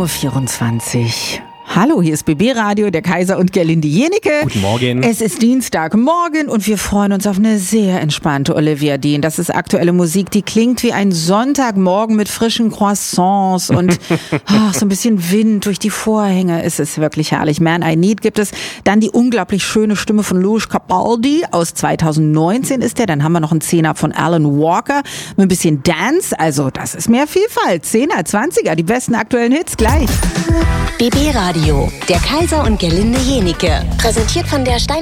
7:24 Uhr. Hallo, hier ist BB Radio, der Kaiser und Gerlinde Jenike. Guten Morgen. Es ist Dienstagmorgen und wir freuen uns auf eine sehr entspannte Olivia Dean. Das ist aktuelle Musik, die klingt wie ein Sonntagmorgen mit frischen Croissants und so ein bisschen Wind durch die Vorhänge. Es ist wirklich herrlich. Man I Need gibt es. Dann die unglaublich schöne Stimme von Louis Capaldi aus 2019 ist der. Dann haben wir noch einen Zehner von Alan Walker mit ein bisschen Dance. Also das ist mehr Vielfalt. 10er, 20er, die besten aktuellen Hits gleich. BB Radio, der Kaiser und Gerlinde Jenike. Präsentiert von der